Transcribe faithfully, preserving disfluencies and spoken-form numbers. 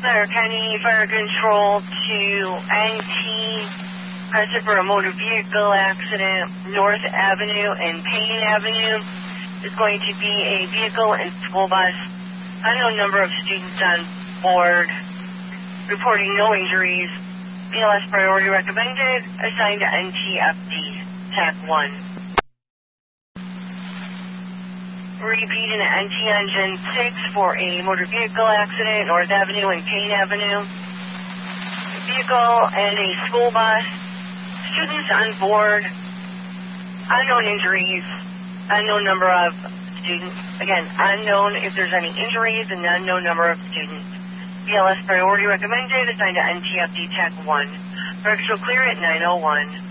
Center County Fire Control to N T, arrested for a motor vehicle accident, North Avenue and Payne Avenue. Is going to be a vehicle and school bus. Unknown number of students on board. Reporting no injuries. B L S priority recommended. Assigned to N T F D. Tac one. Repeating the N T Engine six for a motor vehicle accident, North Avenue and Payne Avenue. A vehicle and a school bus. Students on board. Unknown injuries. Unknown number of students. Again, unknown if there's any injuries and unknown number of students. B L S priority recommended. Assigned to N T F D Tac one. Virtual clear at nine oh one.